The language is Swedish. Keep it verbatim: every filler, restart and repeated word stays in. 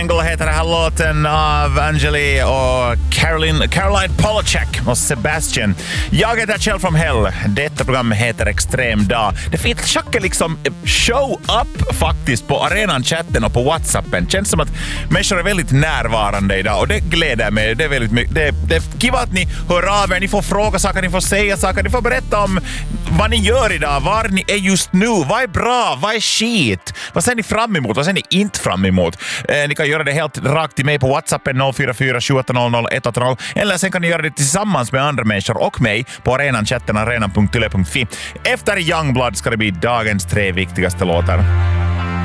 Triangle heter det här låten av Angeli och Caroline, Caroline Polachek och Sebastian. Jag heter Kjell from Hell. Detta program heter Extrem dag. Det finns tjocka liksom show up faktiskt på arenan-chatten och på WhatsAppen. Känns som att människor är väldigt närvarande idag och det gläder mig. Det är väldigt mycket. Det, det är kul att ni hör av er, ni får fråga saker, ni får säga saker, ni får berätta om vad ni gör idag, var ni är just nu, vad är bra, vad är skit, vad ser ni fram emot, vad ser ni inte fram emot. Eh, ni kan göra det helt rakt till mig på WhatsAppen noll fyra fyra sju åtta noll noll ett åtta noll eller sen kan ni göra det tillsammans med andra människor och mig på arenan-chatten arenan punkt yle punkt fi. Efter Youngblood ska det bli dagens tre viktigaste låtar.